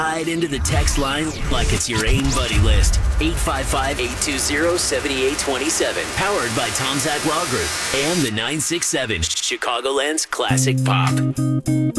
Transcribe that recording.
Slide into the text line like it's your AIM buddy list. 855-820-7827. Powered by Tom Zach Law Group and the 967 Chicagoland's Classic Pop.